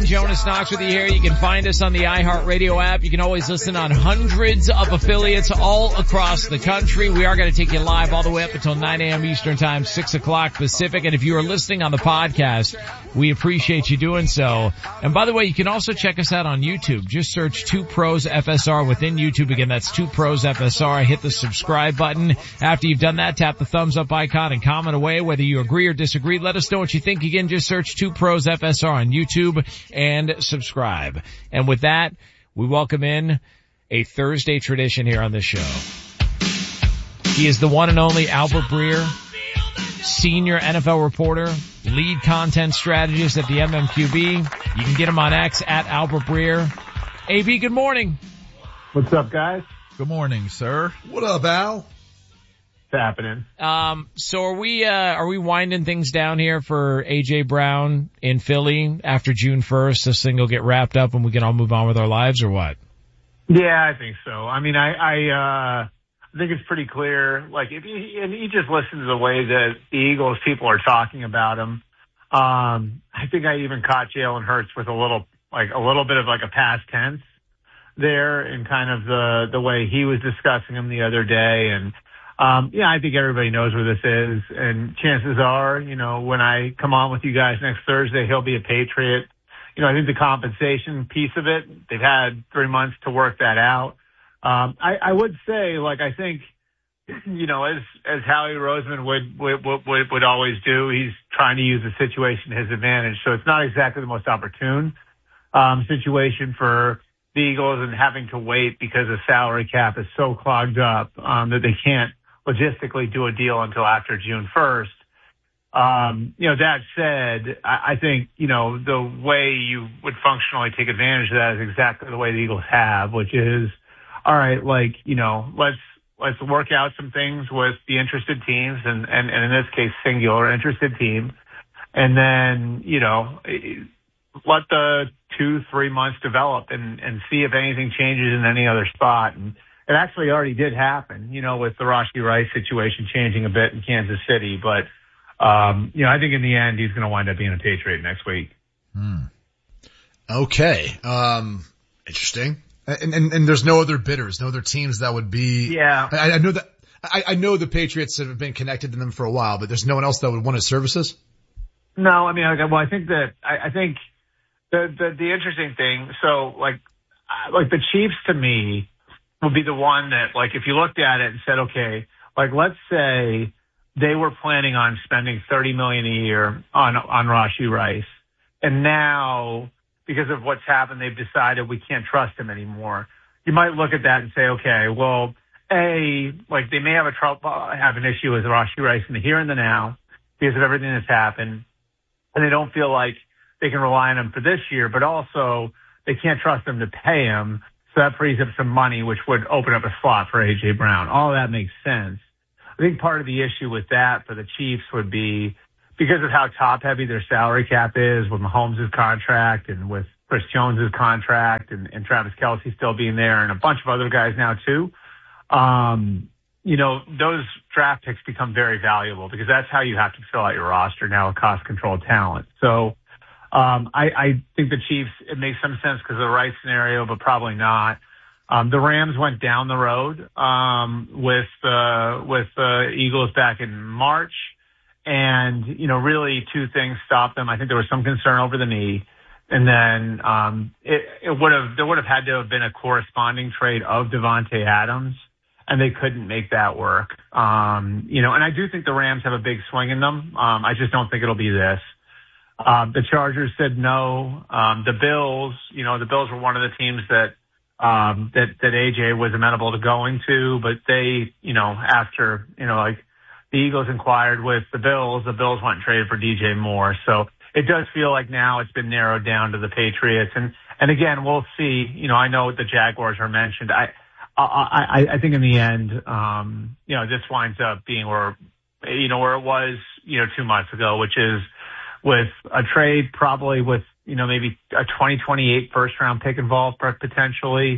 morning. Jonas Knox with you here. You can find us on the iHeartRadio app. You can always listen on hundreds of affiliates all across the country. We are going to take you live all the way up until 9 a.m. Eastern Time, 6 o'clock Pacific. And if you are listening on the podcast, we appreciate you doing so. And by the way, you can also check us out on YouTube. Just search 2 Pros FSR within YouTube. Again, that's 2 Pros FSR. Hit the subscribe button. After you've done that, tap the thumbs up icon and comment away whether you agree or disagree. Let us know what you think. Again, just search 2 Pros FSR on YouTube and subscribe. And with that, we welcome in a Thursday tradition here on this show. He is the one and only Albert Breer, senior NFL reporter, lead content strategist at the MMQB. You can get him on X at Albert Breer. AB, good morning. What's up, guys? Good morning, sir. What up, Al? What's happening? So are we winding things down here for AJ Brown in Philly after June 1st? This thing will get wrapped up and we can all move on with our lives, or what? Yeah, I think so. I mean, I think it's pretty clear. Like, if you just listen to the way that the Eagles people are talking about him, I think I even caught Jalen Hurts with a little bit of like a past tense there in kind of the way he was discussing him the other day. And, yeah, I think everybody knows where this is. And chances are, you know, when I come on with you guys next Thursday, he'll be a Patriot. You know, I think the compensation piece of it, they've had 3 months to work that out. I would say, like, I think, you know, as Howie Roseman would always do, he's trying to use the situation to his advantage. So it's not exactly the most opportune situation for the Eagles, and having to wait because the salary cap is so clogged up that they can't logistically do a deal until after June 1st. You know, that said, I think, you know, the way you would functionally take advantage of that is exactly the way the Eagles have, which is, all right, like, you know, let's work out some things with the interested teams and in this case, singular interested team. And then, you know, let the 2-3 months develop and see if anything changes in any other spot. And it actually already did happen, you know, with the Rashee Rice situation changing a bit in Kansas City. But, you know, I think in the end, he's going to wind up being a Patriot next week. Okay. Interesting. And there's no other bidders, no other teams that would be. Yeah. I know that. I know the Patriots have been connected to them for a while, but there's no one else that would want his services. No, I mean, well, I think that I think the interesting thing. So like the Chiefs to me would be the one that, like, if you looked at it and said, okay, like, let's say they were planning on spending $30 million a year on Rashee Rice, and now, because of what's happened, they've decided we can't trust him anymore. You might look at that and say, okay, well, like, they may have an issue with Rashee Rice in the here and the now because of everything that's happened, and they don't feel like they can rely on him for this year, but also they can't trust him to pay him, so that frees up some money, which would open up a slot for A.J. Brown. All that makes sense. I think part of the issue with that for the Chiefs would be because of how top-heavy their salary cap is with Mahomes' contract and with Chris Jones' contract and Travis Kelce still being there and a bunch of other guys now too. You know, those draft picks become very valuable because that's how you have to fill out your roster now with cost-controlled talent. So I think the Chiefs, it makes some sense because of the right scenario, but probably not. The Rams went down the road with the Eagles back in March. And, you know, really two things stopped them. I think there was some concern over the knee. And then there would have had to have been a corresponding trade of Devontae Adams, and they couldn't make that work. You know, and I do think the Rams have a big swing in them. I just don't think it'll be this. The Chargers said no. The Bills were one of the teams that AJ was amenable to going to, but they, you know, after, you know, like, the Eagles inquired with the Bills went and traded for DJ Moore. So it does feel like now it's been narrowed down to the Patriots. And again, we'll see. You know, I know the Jaguars are mentioned. I think in the end, you know, this winds up being where it was, you know, 2 months ago, which is with a trade probably with, you know, maybe a 2028 first round pick involved potentially.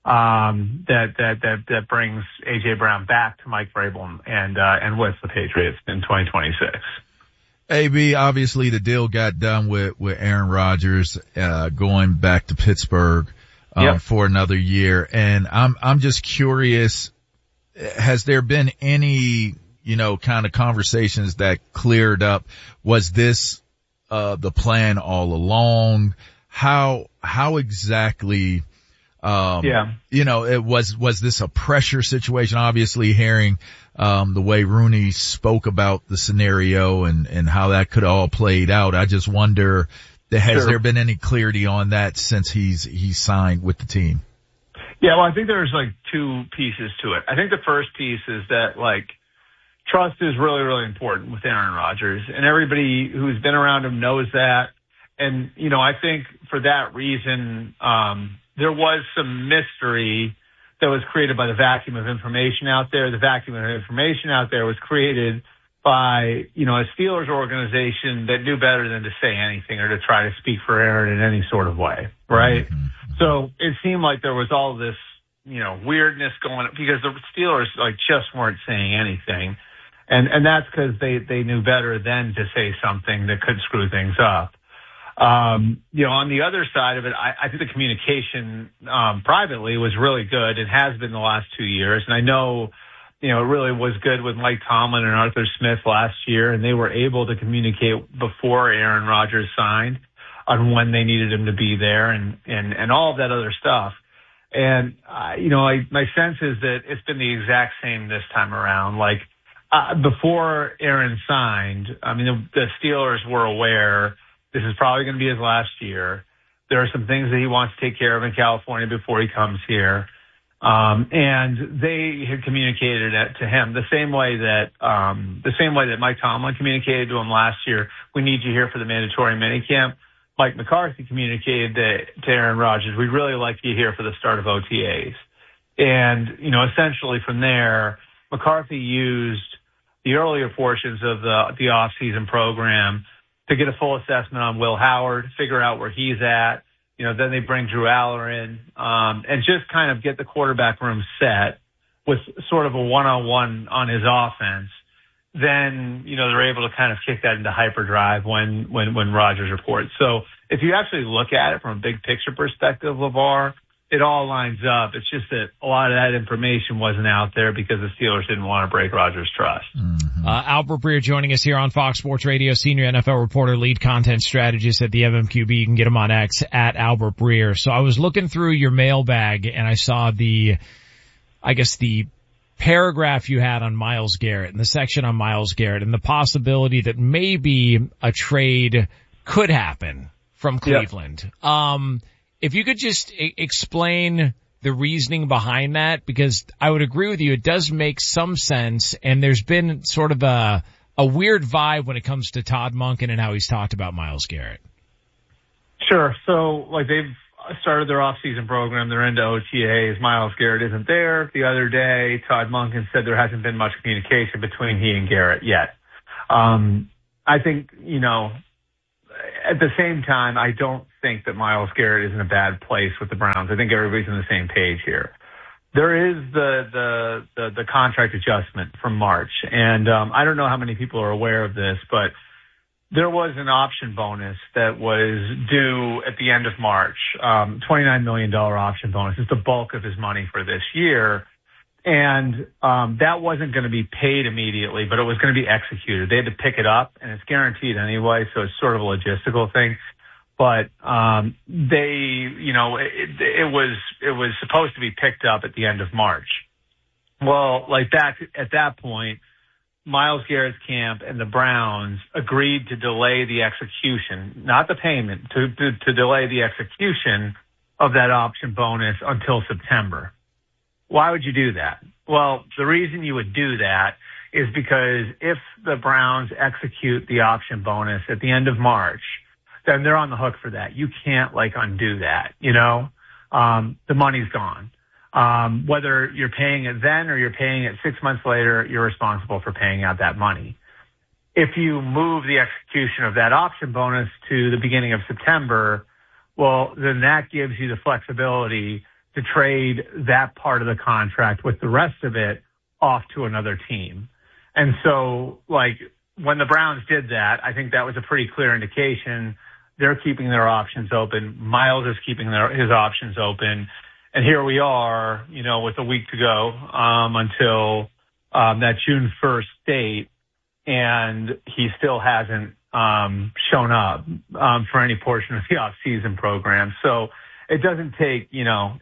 That brings A.J. Brown back to Mike Vrabel and with the Patriots in 2026. AB, obviously the deal got done with Aaron Rodgers, going back to Pittsburgh, for another year. And I'm just curious, has there been any, kind of conversations that cleared up? Was this, the plan all along? How exactly, was this a pressure situation? Obviously hearing, the way Rooney spoke about the scenario and how that could all played out. I just wonder, has there been any clarity on that since he's signed with the team? Yeah, well, I think there's like two pieces to it. I think the first piece is that trust is really, really important with Aaron Rodgers, and everybody who's been around him knows that. And, I think for that reason, there was some mystery that was created by the vacuum of information out there. The vacuum of information out there was created by, a Steelers organization that knew better than to say anything or to try to speak for Aaron in any sort of way, right? Mm-hmm. So it seemed like there was all this, weirdness going on because the Steelers just weren't saying anything. And that's because they knew better than to say something that could screw things up. On the other side of it, I think the communication, privately was really good. It has been the last 2 years. And I know, it really was good with Mike Tomlin and Arthur Smith last year, and they were able to communicate before Aaron Rodgers signed on when they needed him to be there and all of that other stuff. And, my sense is that it's been the exact same this time around. Before Aaron signed, the Steelers were aware this is probably going to be his last year. There are some things that he wants to take care of in California before he comes here. And they had communicated it to him the same way that Mike Tomlin communicated to him last year. We need you here for the mandatory minicamp. Mike McCarthy communicated to Aaron Rodgers, we'd really like you here for the start of OTAs. And, essentially from there, McCarthy used the earlier portions of the off-season program to get a full assessment on Will Howard, figure out where he's at. Then they bring Drew Aller in, and just kind of get the quarterback room set with sort of a one-on-one on his offense. Then, they're able to kind of kick that into hyperdrive when Rodgers reports. So if you actually look at it from a big picture perspective, LeVar, it all lines up. It's just that a lot of that information wasn't out there because the Steelers didn't want to break Rodgers' trust. Mm-hmm. Albert Breer joining us here on Fox Sports Radio, senior NFL reporter, lead content strategist at the MMQB. You can get him on X at Albert Breer. So I was looking through your mailbag and I saw the paragraph you had on Myles Garrett and the section on Myles Garrett and the possibility that maybe a trade could happen from Cleveland. Yep. If you could just explain the reasoning behind that, because I would agree with you, it does make some sense, and there's been sort of a weird vibe when it comes to Todd Monken and how he's talked about Myles Garrett. Sure. So, they've started their off-season program. They're into OTAs. Myles Garrett isn't there. The other day, Todd Monken said there hasn't been much communication between he and Garrett yet. I think, at the same time, I don't think that Myles Garrett is in a bad place with the Browns. I think everybody's on the same page here. There is the contract adjustment from March, and I don't know how many people are aware of this, but there was an option bonus that was due at the end of March, $29 million option bonus. It's the bulk of his money for this year. And that wasn't going to be paid immediately, but it was going to be executed. They had to pick it up, and it's guaranteed anyway, so it's sort of a logistical thing. But it was supposed to be picked up at the end of March. Well, back at that point, Myles Garrett's camp and the Browns agreed to delay the execution, not the payment, to delay the execution of that option bonus until September. Why would you do that? Well, the reason you would do that is because if the Browns execute the option bonus at the end of March, then they're on the hook for that. You can't undo that, the money's gone. Whether you're paying it then or you're paying it 6 months later, you're responsible for paying out that money. If you move the execution of that option bonus to the beginning of September, well, then that gives you the flexibility to trade that part of the contract with the rest of it off to another team. And so, when the Browns did that, I think that was a pretty clear indication they're keeping their options open. Miles is keeping his options open. And here we are, with a week to go, until, that June 1st date. And he still hasn't, shown up, for any portion of the off-season program. So it doesn't take,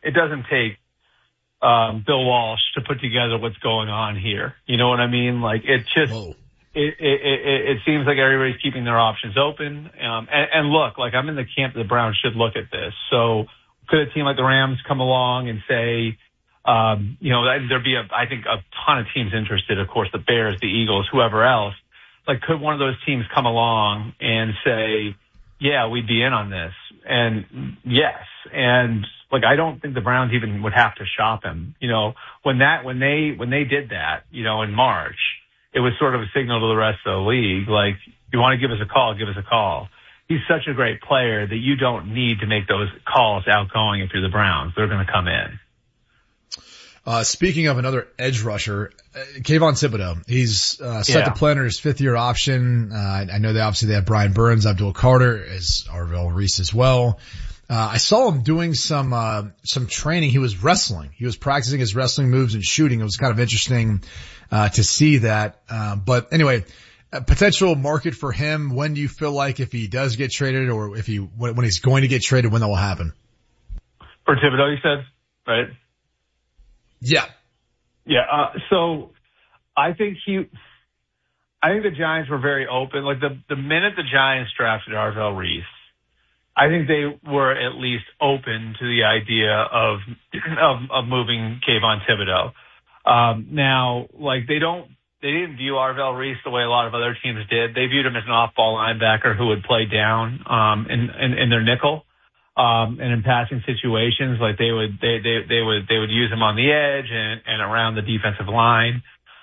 Bill Walsh to put together what's going on here. You know what I mean? Like, it just, it seems like everybody's keeping their options open. And look, like, I'm in the camp that the Browns should look at this. So could a team like the Rams come along and say, there'd be I think a ton of teams interested, of course, the Bears, the Eagles, whoever else. Like, could one of those teams come along and say, yeah, we'd be in on this? And yes. And like, I don't think the Browns even would have to shop him. When they did that, in March, it was sort of a signal to the rest of the league. Like, you want to give us a call, give us a call. He's such a great player that you don't need to make those calls outgoing if you're the Browns. They're going to come in. Speaking of another edge rusher, Kayvon Thibodeaux, he's set to play under his 5th-year option. I know that obviously they have Brian Burns, Abdul Carter, as Arvell Reese as well. I saw him doing some training. He was wrestling. He was practicing his wrestling moves and shooting. It was kind of interesting, to see that. But anyway, a potential market for him. When do you feel like if he does get traded or when he's going to get traded, when that will happen? For Thibodeaux, you said, right? Yeah. Yeah. So I think the Giants were very open. Like, the minute the Giants drafted Arvell Reese, I think they were at least open to the idea of moving Kayvon Thibodeaux. Now, like, they didn't view Arvell Reese the way a lot of other teams did. They viewed him as an off-ball linebacker who would play down, in their nickel. And in passing situations, like, they would use him on the edge and around the defensive line.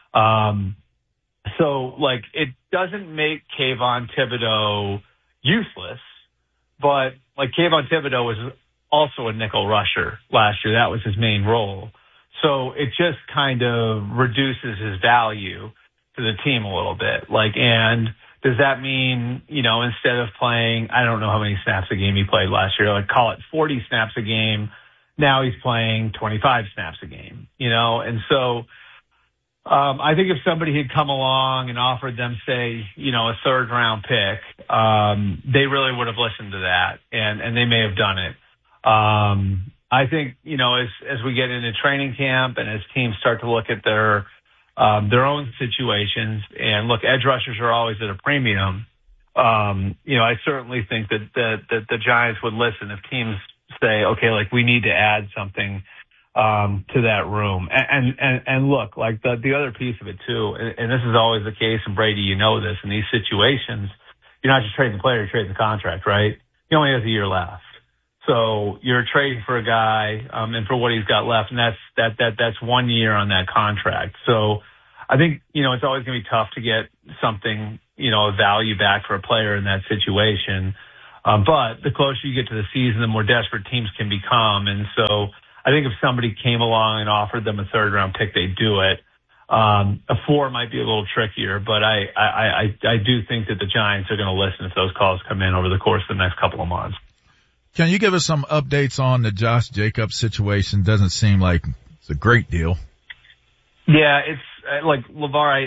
So like, it doesn't make Kayvon Thibodeaux useless, but like, Kayvon Thibodeaux was also a nickel rusher last year. That was his main role. So it just kind of reduces his value to the team a little bit. Like, and does that mean, instead of playing, I don't know how many snaps a game he played last year, like, call it 40 snaps a game, now he's playing 25 snaps a game, And so, I think if somebody had come along and offered them, say, a 3rd round pick, they really would have listened to that and they may have done it. I think, as we get into training camp and as teams start to look at their own situations, and look, edge rushers are always at a premium. I certainly think that the Giants would listen if teams say, okay, like, we need to add something, to that room. And look, like, the other piece of it too, and this is always the case, and Brady, this, in these situations, you're not just trading the player, you're trading the contract, right? He only has a year left. So you're trading for a guy, and for what he's got left, and that's 1 year on that contract. So I think, it's always going to be tough to get something, value back for a player in that situation. But the closer you get to the season, the more desperate teams can become. And so I think if somebody came along and offered them a 3rd round pick, they'd do it. A 4 might be a little trickier, but I do think that the Giants are going to listen if those calls come in over the course of the next couple of months. Can you give us some updates on the Josh Jacobs situation? Doesn't seem like it's a great deal. Yeah, it's like LeVar,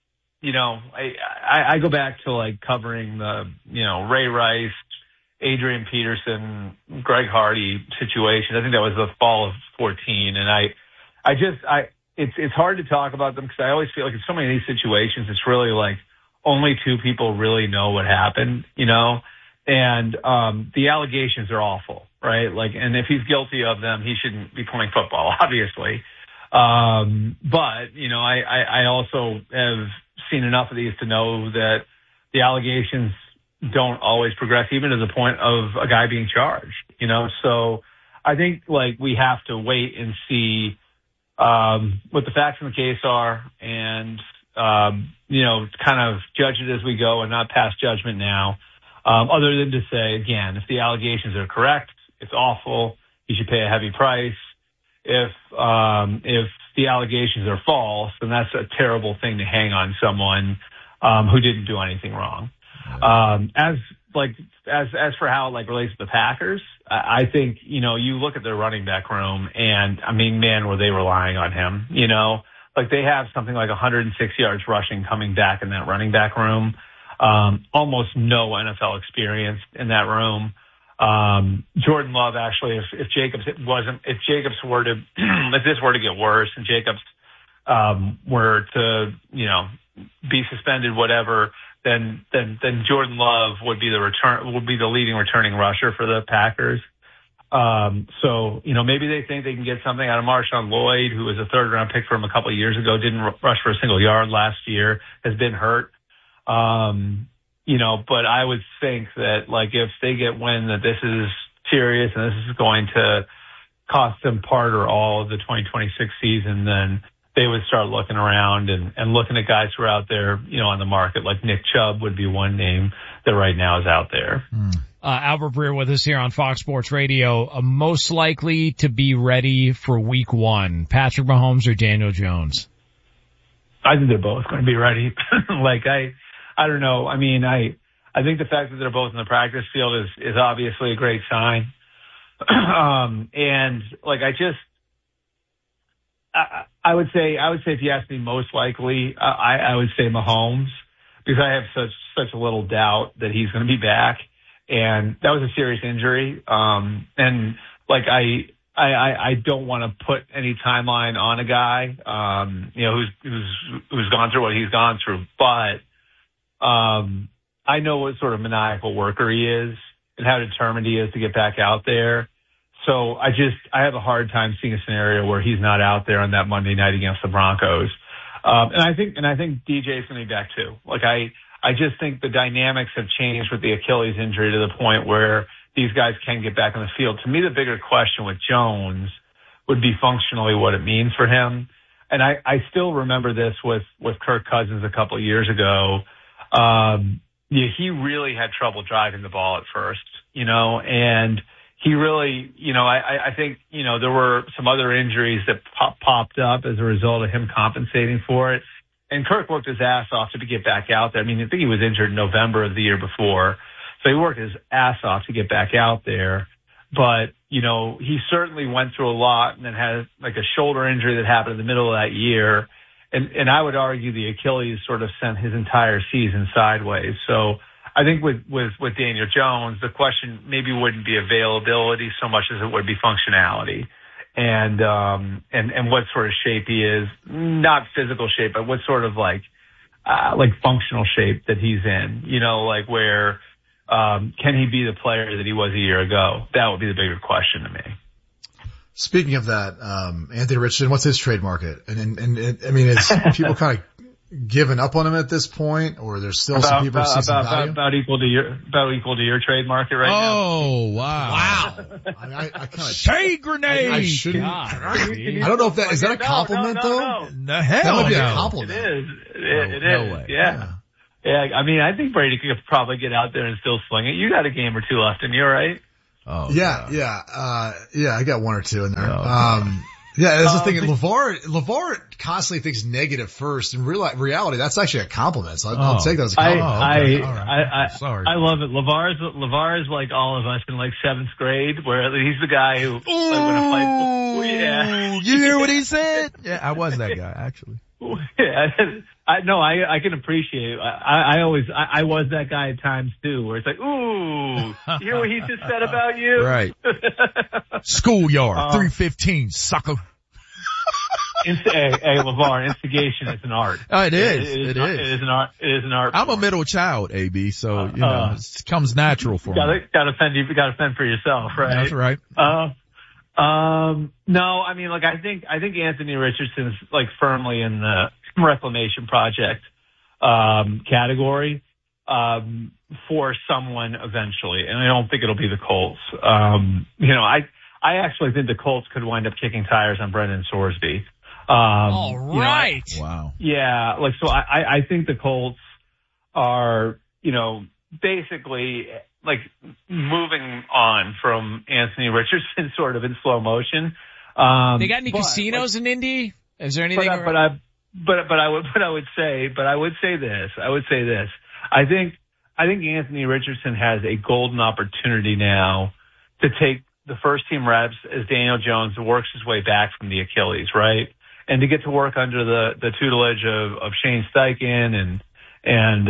I go back to like covering the, Ray Rice, Adrian Peterson, Greg Hardy situation. I think that was the fall of 2014. And it's hard to talk about them because I always feel like in so many of these situations, it's really like only 2 people really know what happened, and the allegations are awful, right? Like, and if he's guilty of them, he shouldn't be playing football, obviously. But, I also have seen enough of these to know that the allegations don't always progress even to the point of a guy being charged, So I think like we have to wait and see, what the facts in the case are and, kind of judge it as we go and not pass judgment now. Other than to say, again, if the allegations are correct, it's awful. He should pay a heavy price. If the allegations are false, then that's a terrible thing to hang on someone, who didn't do anything wrong. As for how it relates to the Packers, I think, you look at their running back room and I mean, man, were they relying on him, they have something like 106 yards rushing coming back in that running back room. Almost no NFL experience in that room. Jordan Love actually, if this were to get worse and Jacobs, were to, be suspended, whatever, then Jordan Love would be the leading returning rusher for the Packers. So, maybe they think they can get something out of Marshawn Lloyd, who was a third round pick for him a couple of years ago, didn't rush for a single yard last year, has been hurt. But I would think that if they get wind that this is serious and this is going to cost them part or all of the 2026 season, then they would start looking around and looking at guys who are out there, on the market. Like Nick Chubb would be one name that right now is out there. Albert Breer with us here on Fox Sports Radio. Most likely to be ready for week 1, Patrick Mahomes or Daniel Jones? I think they're both going to be ready. I don't know. I mean, I think the fact that they're both in the practice field is obviously a great sign. I would say if you ask me most likely, I would say Mahomes, because I have such a little doubt that he's going to be back. And that was a serious injury. I don't want to put any timeline on a guy, who's gone through what he's gone through, but I know what sort of maniacal worker he is and how determined he is to get back out there. So I have a hard time seeing a scenario where he's not out there on that Monday night against the Broncos. And I think DJ's going to be back too. I just think the dynamics have changed with the Achilles injury to the point where these guys can get back on the field. To me, the bigger question with Jones would be functionally what it means for him. And I still remember this with Kirk Cousins a couple of years ago. He really had trouble driving the ball at first, and he really, I think, there were some other injuries that popped up as a result of him compensating for it. And Kirk worked his ass off to get back out there. I mean, I think he was injured in November of the year before. So he worked his ass off to get back out there. But, he certainly went through a lot and then had a shoulder injury that happened in the middle of that year. And I would argue the Achilles sort of sent his entire season sideways. So I think with Daniel Jones, the question maybe wouldn't be availability so much as it would be functionality. And what sort of shape he is, not physical shape, but what sort of functional shape that he's in, where, can he be the player that he was a year ago? That would be the bigger question to me. Speaking of that, Anthony Richardson, what's his trade market? And is people kind of given up on him at this point, or there's still some people see some value? About equal to your trade market right now. Oh, wow. I kind of shade grenade. I shouldn't. I don't know if that is that a compliment though? No, hell that would be no. a compliment. It is. It no is. Way. Yeah. Yeah. I mean, I think Brady could probably get out there and still sling it. You got a game or two left in you, right? Oh, yeah. I got one or two in there. Oh, yeah, that's the thing. LeVar constantly thinks negative first. In reality, that's actually a compliment. So I'll take that as a compliment. Sorry. I love it. LeVar is like all of us in 7th grade, where he's the guy who You hear what he said? Yeah, I was that guy actually. Yeah, I can appreciate it. I was that guy at times too, where it's like, ooh, you hear what he just said about you? Right. Schoolyard, 315, sucker. Hey, LeVar, instigation is an art. Oh, it is. It is an art. It is an art. I'm a middle child, AB, so, it comes natural for me. Gotta fend for yourself, right? That's right. No, I mean, I think Anthony Richardson's firmly in the reclamation project, category, for someone eventually. And I don't think it'll be the Colts. I actually think the Colts could wind up kicking tires on Brendan Sorsby. All right. Wow. Yeah. So I think the Colts are, basically moving on from Anthony Richardson sort of in slow motion. They got any casinos in Indy? Is there anything? I would say this. I think Anthony Richardson has a golden opportunity now to take the first team reps as Daniel Jones works his way back from the Achilles, right? And to get to work under the tutelage of Shane Steichen and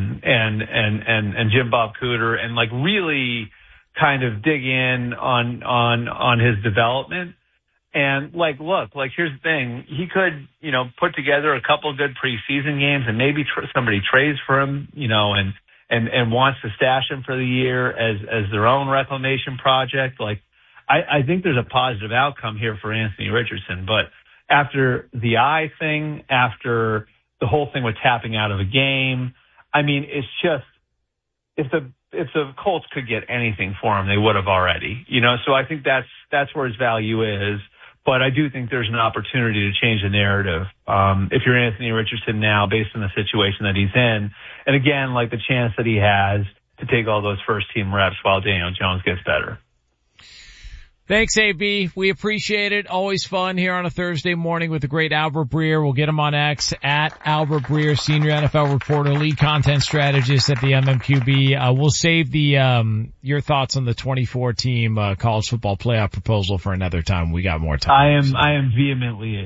Jim Bob Cooter, and like really kind of dig in on his development. And like, look, like here's the thing. He could, put together a couple of good preseason games and maybe somebody trades for him, and wants to stash him for the year as their own reclamation project. Like, I think there's a positive outcome here for Anthony Richardson, but after the eye thing, after the whole thing with tapping out of a game, I mean, it's just, if the Colts could get anything for him, they would have already, so I think that's where his value is. But I do think there's an opportunity to change the narrative. If you're Anthony Richardson now, based on the situation that he's in, and again, like the chance that he has to take all those first team reps while Daniel Jones gets better. Thanks, AB. We appreciate it. Always fun here on a Thursday morning with the great Albert Breer. We'll get him on X at Albert Breer, senior NFL reporter, lead content strategist at the MMQB. We'll save your thoughts on the 24-team college football playoff proposal for another time. We got more time. I am vehemently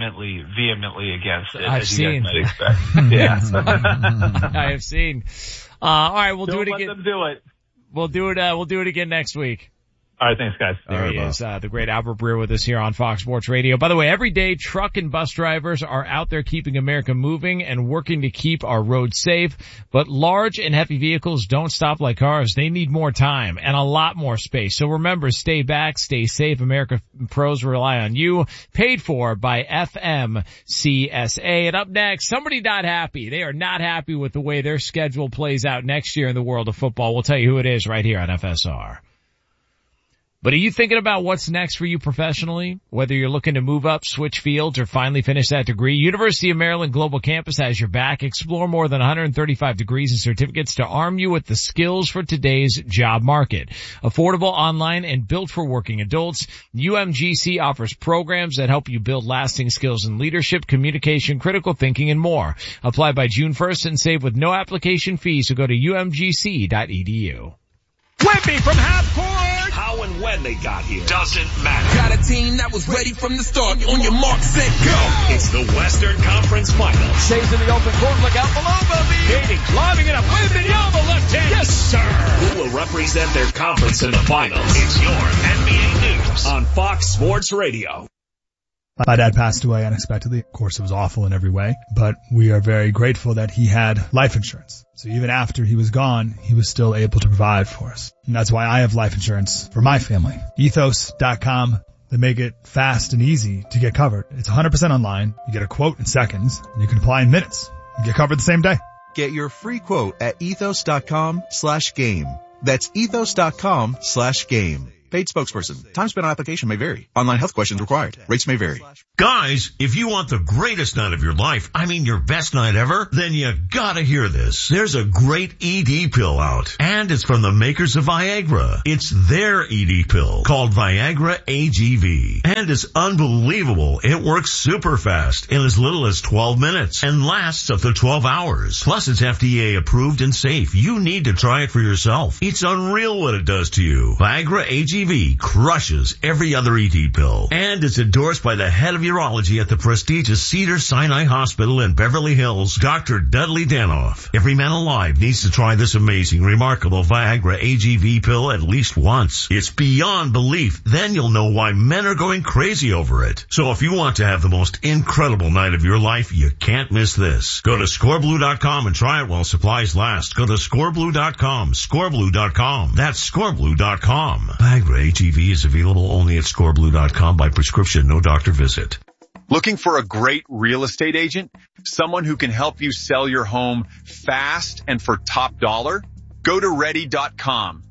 against it. I've seen. You guys might expect. Yeah. I have seen. All right, we'll do it again. Don't let them do it. We'll do it again next week. All right, thanks, guys. There he is, the great Albert Breer with us here on Fox Sports Radio. By the way, every day truck and bus drivers are out there keeping America moving and working to keep our roads safe. But large and heavy vehicles don't stop like cars. They need more time and a lot more space. So remember, stay back, stay safe. America pros rely on you. Paid for by FMCSA. And up next, somebody not happy. They are not happy with the way their schedule plays out next year in the world of football. We'll tell you who it is right here on FSR. But are you thinking about what's next for you professionally? Whether you're looking to move up, switch fields, or finally finish that degree, University of Maryland Global Campus has your back. Explore more than 135 degrees and certificates to arm you with the skills for today's job market. Affordable, online, and built for working adults, UMGC offers programs that help you build lasting skills in leadership, communication, critical thinking, and more. Apply by June 1st and save with no application fees, so go to umgc.edu. Whippy from half court. How and when they got here doesn't matter. Got a team that was ready from the start. On your mark, set, go. It's the Western Conference Finals. Saves in the open court. Look out below, Bobby. Gating, lobbing it up. Wembanyama left hand. Yes, sir. Who will represent their conference in the finals? It's your NBA News on Fox Sports Radio. My dad passed away unexpectedly. Of course, it was awful in every way, but we are very grateful that he had life insurance. So even after he was gone, he was still able to provide for us. And that's why I have life insurance for my family. Ethos.com. They make it fast and easy to get covered. It's 100% online. You get a quote in seconds, and you can apply in minutes. You get covered the same day. Get your free quote at ethos.com/game. That's ethos.com/game. Paid spokesperson. Time spent on application may vary. Online health questions required. Rates may vary. Guys, if you want the greatest night of your life, I mean your best night ever, then you gotta hear this. There's a great ED pill out, and it's from the makers of Viagra. It's their ED pill called Viagra AGV, and it's unbelievable. It works super fast in as little as 12 minutes and lasts up to 12 hours. Plus, it's FDA approved and safe. You need to try it for yourself. It's unreal what it does to you. Viagra AGV crushes every other ED pill, and it's endorsed by the head of urology at the prestigious Cedars-Sinai Hospital in Beverly Hills, Dr. Dudley Danoff. Every man alive needs to try this amazing, remarkable Viagra AGV pill at least once. It's beyond belief. Then you'll know why men are going crazy over it. So if you want to have the most incredible night of your life, you can't miss this. Go to scoreblue.com and try it while supplies last. Go to scoreblue.com, scoreblue.com. That's scoreblue.com. Viagra AGV is available only at scoreblue.com by prescription, no doctor visit. Looking for a great real estate agent? Someone who can help you sell your home fast and for top dollar? Go to ready.com,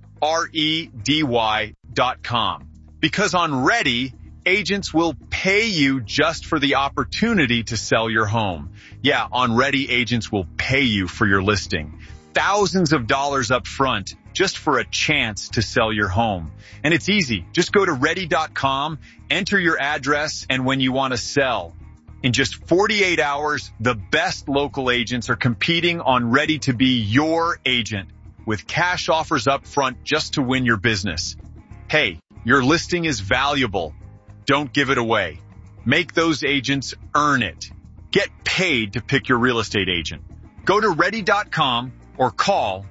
REDY.com. Because on Ready, agents will pay you just for the opportunity to sell your home. Yeah, on Ready, agents will pay you for your listing. Thousands of dollars up front just for a chance to sell your home. And it's easy. Just go to ready.com, enter your address, and when you want to sell, In just 48 hours, the best local agents are competing on Ready to be your agent with cash offers up front just to win your business. Hey, your listing is valuable. Don't give it away. Make those agents earn it. Get paid to pick your real estate agent. Go to ready.com or call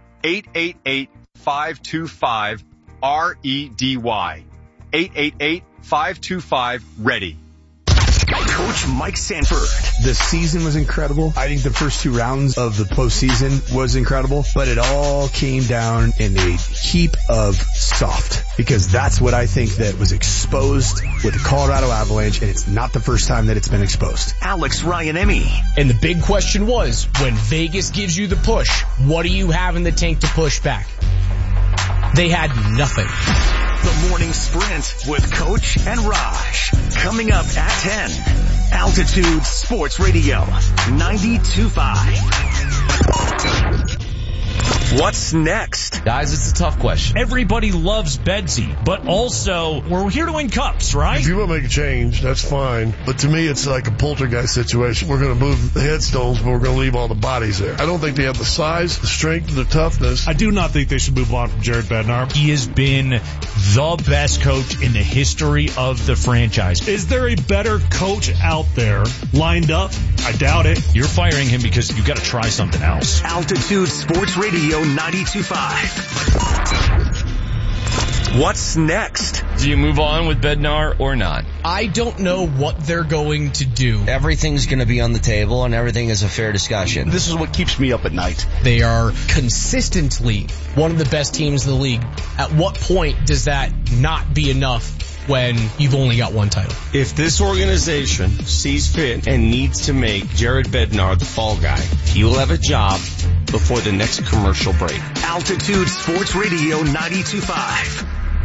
888-525-REDY. 888-525-READY. Coach Mike Sanford. The season was incredible. I think the first 2 rounds of the postseason was incredible, but it all came down in a heap of soft, because that's what I think that was exposed with the Colorado Avalanche, and it's not the first time that it's been exposed. Alex Ryan-Emmy. And the big question was, when Vegas gives you the push, what do you have in the tank to push back? They had nothing. The Morning Sprint with Coach and Raj. Coming up at 10. Altitude Sports Radio 92.5. What's next? Guys, it's a tough question. Everybody loves Bedsy, but also we're here to win cups, right? If you want to make a change, that's fine. But to me, it's like a poltergeist situation. We're going to move the headstones, but we're going to leave all the bodies there. I don't think they have the size, the strength, the toughness. I do not think they should move on from Jared Bednar. He has been the best coach in the history of the franchise. Is there a better coach out there lined up? I doubt it. You're firing him because you've got to try something else. Altitude Sports Radio 92.5. What's next? Do you move on with Bednar or not? I don't know what they're going to do. Everything's going to be on the table, and everything is a fair discussion. This is what keeps me up at night. They are consistently one of the best teams in the league. At what point does that not be enough when you've only got one title? If this organization sees fit and needs to make Jared Bednar the fall guy, he will have a job before the next commercial break. Altitude Sports Radio 92.5.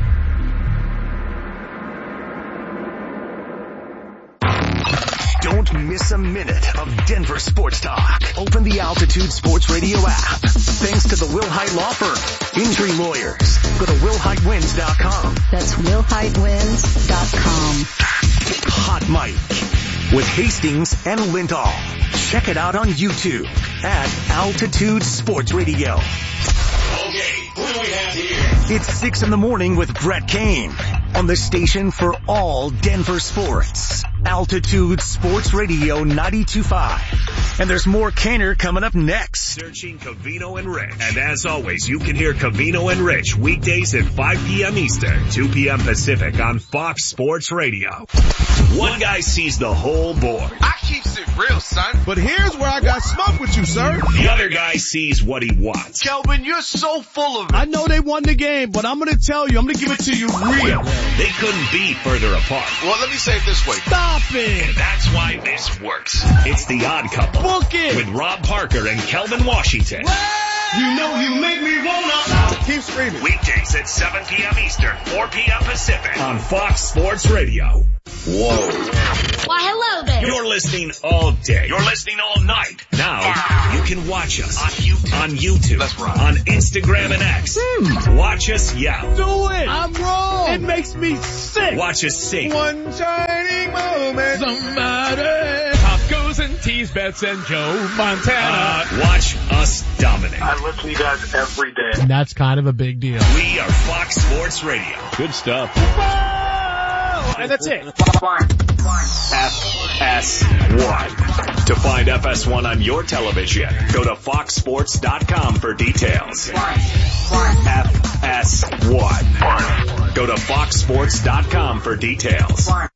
Don't miss a minute of Denver sports talk. Open the Altitude Sports Radio app. Thanks to the Will Hite Law Firm. Injury lawyers. Go to willhitewins.com. That's willhitewins.com. Hot Mic with Hastings and Lindahl. Check it out on YouTube at Altitude Sports Radio. Okay, who do we have here? It's 6 in the morning with Brett Kane on the station for all Denver sports. Altitude Sports Radio 92.5. And there's more Kaner coming up next. Searching Covino and Rich. And as always, you can hear Covino and Rich weekdays at 5 p.m. Eastern, 2 p.m. Pacific on Fox Sports Radio. One guy sees the whole board. I keeps it real, son. But here's where I got smoke with you, sir. The other guy sees what he wants. Kelvin, you're so full of it. I know they won the game, but I'm going to tell you, I'm going to give it to you real. They couldn't be further apart. Well, let me say it this way. Stop it. And that's why this works. It's The Odd Couple. Book it. With Rob Parker and Kelvin Washington. You know you make me wanna. Keep screaming. Weekdays at 7 p.m. Eastern, 4 p.m. Pacific on Fox Sports Radio. Whoa. Why, hello there. You're listening all day. You're listening all night. Now, you can watch us on YouTube. That's right. On Instagram and X. Watch us yell. Do it. I'm wrong. It makes me sick. Watch us sing. One shining moment. Somebody. Tacos and teas, bets and Joe Montana. Watch us dominate. I listen to you guys every day. And that's kind of a big deal. We are Fox Sports Radio. Good stuff. And that's it. FS1. To find FS1 on your television, go to foxsports.com for details. FS1. Go to foxsports.com for details.